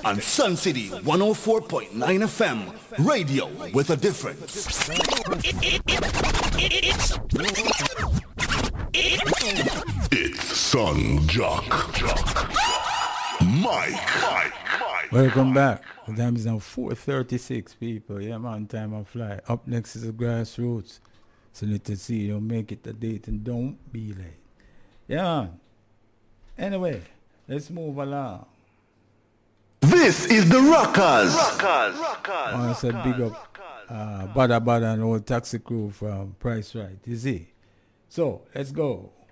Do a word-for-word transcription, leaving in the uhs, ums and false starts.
on Sun City one oh four point nine F M, radio with a difference. It's Sun Jock. Mike. Mike. Welcome back. The time is now four thirty-six, people. Yeah, man, time I fly. Up next is the Grassroots. So let us see, you make it a date and don't be late. Yeah, man. Anyway, let's move along. This is the Rockers. Rockers. I want to say big up uh, Bada Bada and old taxi crew from Price Right. You see? So, let's go.